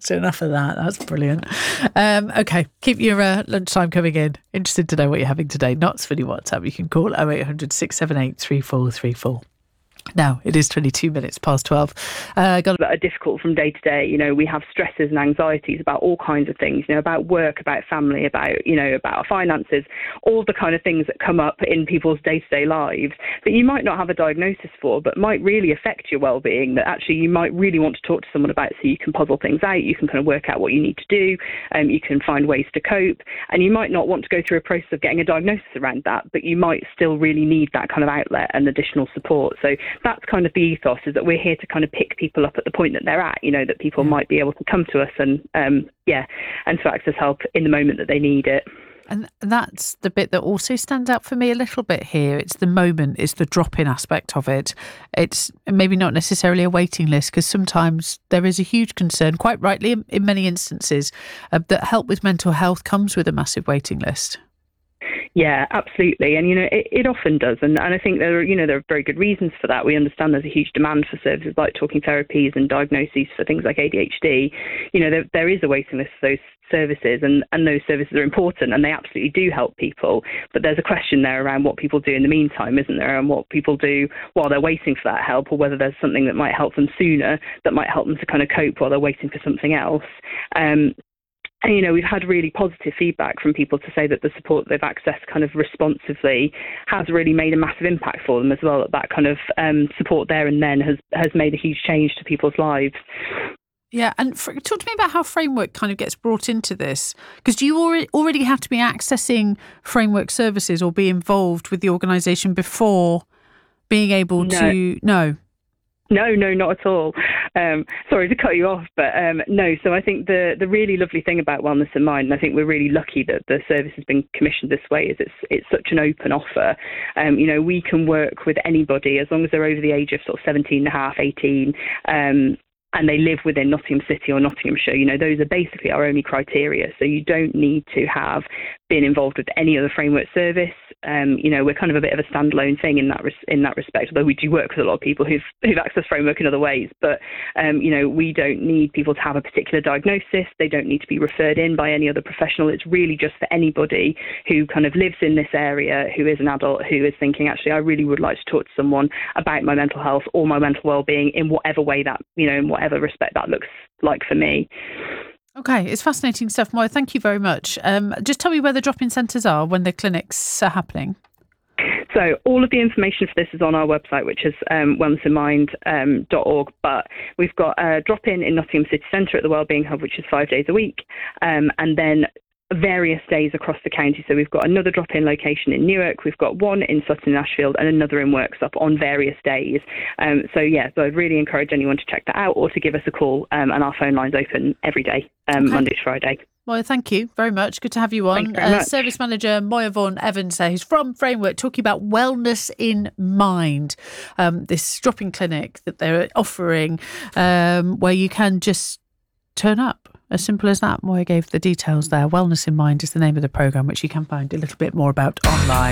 So enough of that. That's brilliant. Okay, keep your lunchtime coming in. Interested to know what you're having today. Not Swinny WhatsApp. You can call 0800 678 3434. Now, it is 22 minutes past 12. That are difficult from day to day. You know, we have stresses and anxieties about all kinds of things, you know, about work, about family, about, you know, about our finances, all the kind of things that come up in people's day-to-day lives that you might not have a diagnosis for, but might really affect your well-being, that actually you might really want to talk to someone about, so you can puzzle things out, you can kind of work out what you need to do, you can find ways to cope, and you might not want to go through a process of getting a diagnosis around that, but you might still really need that kind of outlet and additional support. So that's kind of the ethos, is that we're here to kind of pick people up at the point that they're at, you know, that people might be able to come to us and to access help in the moment that they need it. And that's the bit that also stands out for me a little bit here. It's the moment, it's the drop-in aspect of it. It's maybe not necessarily a waiting list, because sometimes there is a huge concern, quite rightly in many instances, that help with mental health comes with a massive waiting list. Yeah, absolutely. And, you know, it often does. And I think there are very good reasons for that. We understand there's a huge demand for services like talking therapies and diagnoses for things like ADHD. You know, there is a waiting list for those services, and those services are important, and they absolutely do help people. But there's a question there around what people do in the meantime, isn't there? And what people do while they're waiting for that help, or whether there's something that might help them sooner, that might help them to kind of cope while they're waiting for something else. And, you know, we've had really positive feedback from people to say that the support they've accessed kind of responsively has really made a massive impact for them as well. That kind of support there and then has made a huge change to people's lives. Yeah, and talk to me about how Framework kind of gets brought into this, because do you already have to be accessing Framework services or be involved with the organisation before being able to... No. No, not at all. Sorry to cut you off, but no. So I think the really lovely thing about Wellness in Mind, and I think we're really lucky that the service has been commissioned this way, is it's such an open offer. You know, we can work with anybody as long as they're over the age of sort of 17 and a half, 18, and they live within Nottingham City or Nottinghamshire. You know, those are basically our only criteria. So you don't need to have been involved with any other Framework service. You know, we're kind of a bit of a standalone thing in that respect, although we do work with a lot of people who've accessed Framework in other ways. But, you know, we don't need people to have a particular diagnosis. They don't need to be referred in by any other professional. It's really just for anybody who kind of lives in this area, who is an adult, who is thinking, actually, I really would like to talk to someone about my mental health or my mental well-being in whatever way that, you know, in whatever respect that looks like for me. Okay, it's fascinating stuff, Moya. Thank you very much. Just tell me where the drop-in centres are when the clinics are happening. So all of the information for this is on our website, which is wellnessinmind.org. But we've got a drop-in in Nottingham City Centre at the Wellbeing Hub, which is 5 days a week. And then various days across the county. So we've got another drop-in location in Newark, we've got one in Sutton and Ashfield, and another in Worksop on various days. So I'd really encourage anyone to check that out or to give us a call, and our phone line's open every day, Monday to Friday. Moya, thank you very much. Good to have you on. Service Manager Moya Vaughan-Evans there, who's from Framework, talking about Wellness in Mind, this drop-in clinic that they're offering, where you can just turn up. As simple as that. Moya gave the details there. Wellness in Mind is the name of the programme, which you can find a little bit more about online.